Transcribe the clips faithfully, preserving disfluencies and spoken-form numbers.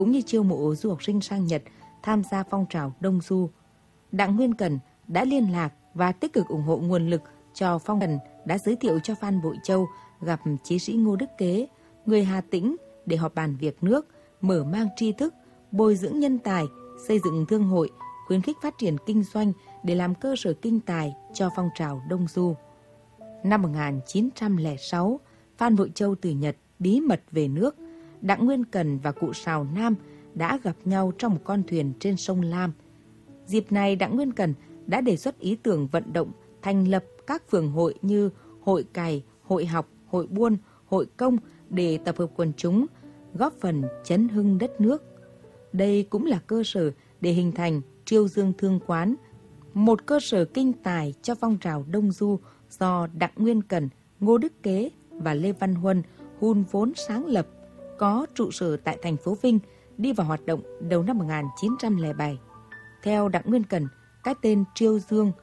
cũng như chiêu mộ du học sinh sang Nhật tham gia phong trào Đông Du. Đặng Nguyên Cẩn đã liên lạc và tích cực ủng hộ nguồn lực cho phong trào, đã giới thiệu cho Phan Bội Châu gặp chí sĩ Ngô Đức Kế, người Hà Tĩnh, để họp bàn việc nước, mở mang tri thức, bồi dưỡng nhân tài, xây dựng thương hội, khuyến khích phát triển kinh doanh để làm cơ sở kinh tài cho phong trào Đông Du. Năm một nghìn chín trăm lẻ sáu, Phan Bội Châu từ Nhật bí mật về nước. Đặng Nguyên Cẩn và cụ Sào Nam đã gặp nhau trong một con thuyền trên sông Lam. Dịp này, Đặng Nguyên Cẩn đã đề xuất ý tưởng vận động thành lập các phường hội như hội cày, hội học, hội buôn, hội công để tập hợp quần chúng, góp phần chấn hưng đất nước. Đây cũng là cơ sở để hình thành Triêu Dương Thương Quán, một cơ sở kinh tài cho phong trào Đông Du do Đặng Nguyên Cẩn, Ngô Đức Kế và Lê Văn Huân hun vốn sáng lập, có trụ sở tại thành phố Vinh, đi vào hoạt động đầu năm một nghìn chín trăm lẻ bảy. Theo Đặng Nguyên Cẩn, cái tên Triêu Dương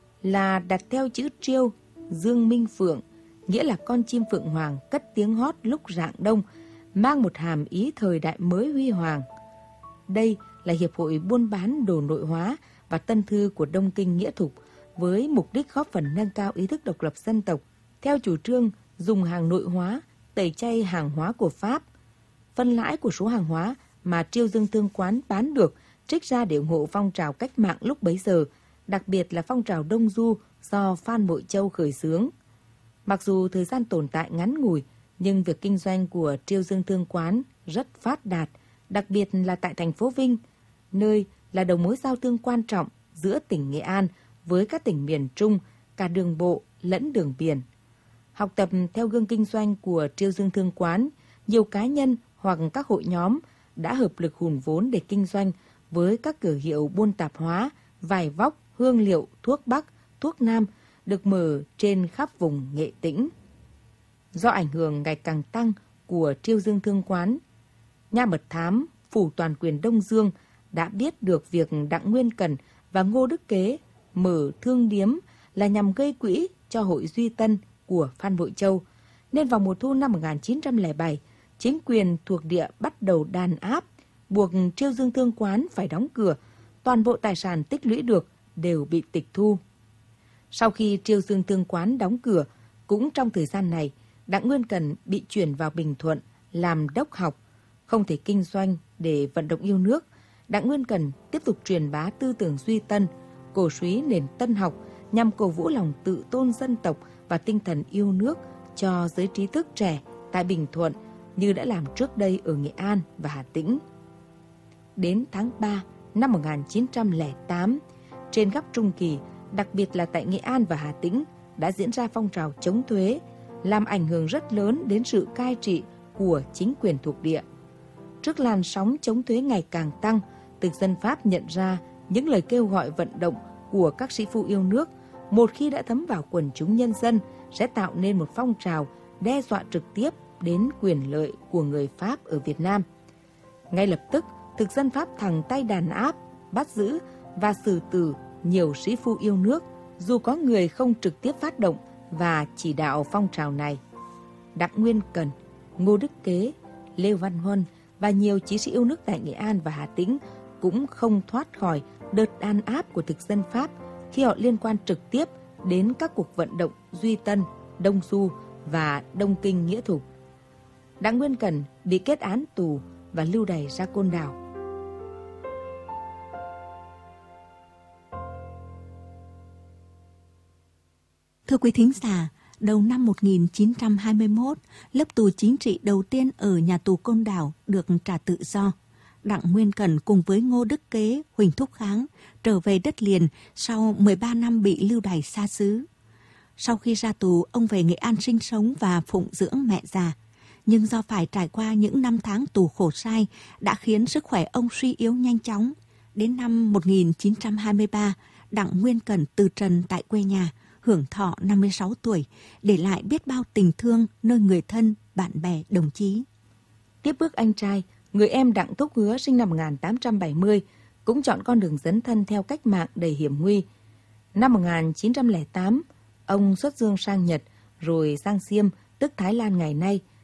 là đặt theo chữ Triêu, Dương Minh Phượng, nghĩa là con chim phượng hoàng cất tiếng hót lúc rạng đông, mang một hàm ý thời đại mới huy hoàng. Đây là hiệp hội buôn bán đồ nội hóa và tân thư của Đông Kinh Nghĩa Thục, với mục đích góp phần nâng cao ý thức độc lập dân tộc, theo chủ trương dùng hàng nội hóa, tẩy chay hàng hóa của Pháp. Phân lãi của số hàng hóa mà Triêu Dương Thương Quán bán được trích ra để ủng hộ phong trào cách mạng lúc bấy giờ, đặc biệt là phong trào Đông Du do Phan Bội Châu khởi xướng. Mặc dù thời gian tồn tại ngắn ngủi, nhưng việc kinh doanh của Triêu Dương Thương Quán rất phát đạt, đặc biệt là tại thành phố Vinh, nơi là đầu mối giao thương quan trọng giữa tỉnh Nghệ An với các tỉnh miền Trung, cả đường bộ lẫn đường biển. Học tập theo gương kinh doanh của Triêu Dương Thương Quán, nhiều cá nhân hoặc các hội nhóm đã hợp lực hùn vốn để kinh doanh với các cửa hiệu buôn tạp hóa, vải vóc, hương liệu, thuốc Bắc, thuốc Nam được mở trên khắp vùng Nghệ Tĩnh. Do ảnh hưởng ngày càng tăng của Triêu Dương Thương Quán, nhà mật thám phủ toàn quyền Đông Dương đã biết được việc Đặng Nguyên Cẩn và Ngô Đức Kế mở thương điếm là nhằm gây quỹ cho hội Duy Tân của Phan Bội Châu, nên vào mùa thu năm một nghìn chín trăm lẻ bảy, chính quyền thuộc địa bắt đầu đàn áp, buộc Triêu Dương Thương Quán phải đóng cửa, toàn bộ tài sản tích lũy được đều bị tịch thu. Sau khi Triêu Dương Thương Quán đóng cửa, cũng trong thời gian này, Đặng Nguyên Cẩn bị chuyển vào Bình Thuận làm đốc học, không thể kinh doanh để vận động yêu nước. Đặng Nguyên Cẩn tiếp tục truyền bá tư tưởng Duy Tân, cổ súy nền tân học nhằm cổ vũ lòng tự tôn dân tộc và tinh thần yêu nước cho giới trí thức trẻ tại Bình Thuận như đã làm trước đây ở Nghệ An và Hà Tĩnh. Đến tháng ba năm một nghìn chín trăm lẻ tám, trên khắp Trung Kỳ, đặc biệt là tại Nghệ An và Hà Tĩnh, đã diễn ra phong trào chống thuế, làm ảnh hưởng rất lớn đến sự cai trị của chính quyền thuộc địa. Trước làn sóng chống thuế ngày càng tăng, thực dân Pháp nhận ra những lời kêu gọi vận động của các sĩ phu yêu nước, một khi đã thấm vào quần chúng nhân dân, sẽ tạo nên một phong trào đe dọa trực tiếp đến quyền lợi của người Pháp ở Việt Nam. Ngay lập tức, thực dân Pháp thẳng tay đàn áp, bắt giữ và xử tử nhiều sĩ phu yêu nước, dù có người không trực tiếp phát động và chỉ đạo phong trào này. Đặng Nguyên Cẩn, Ngô Đức Kế, Lê Văn Huân và nhiều chí sĩ yêu nước tại Nghệ An và Hà Tĩnh cũng không thoát khỏi đợt đàn áp của thực dân Pháp khi họ liên quan trực tiếp đến các cuộc vận động Duy Tân, Đông Du và Đông Kinh Nghĩa Thục. Đặng Nguyên Cẩn bị kết án tù và lưu đày ra Côn Đảo. Thưa quý thính giả, đầu năm một nghìn chín trăm hai mươi mốt, lớp tù chính trị đầu tiên ở nhà tù Côn Đảo được trả tự do. Đặng Nguyên Cẩn cùng với Ngô Đức Kế, Huỳnh Thúc Kháng trở về đất liền sau mười ba năm bị lưu đày xa xứ. Sau khi ra tù, ông về Nghệ An sinh sống và phụng dưỡng mẹ già. Nhưng do phải trải qua những năm tháng tù khổ sai đã khiến sức khỏe ông suy yếu nhanh chóng. Đến năm một nghìn chín trăm hai mươi ba, Đặng Nguyên Cẩn từ trần tại quê nhà, hưởng thọ năm mươi sáu tuổi, để lại biết bao tình thương nơi người thân, bạn bè, đồng chí. Tiếp bước anh trai, người em Đặng Thúc Hứa sinh năm một nghìn tám trăm bảy mươi cũng chọn con đường dấn thân theo cách mạng đầy hiểm nguy. Năm một nghìn chín trăm lẻ tám, ông xuất dương sang Nhật, rồi sang Xiêm, tức Thái Lan ngày nay,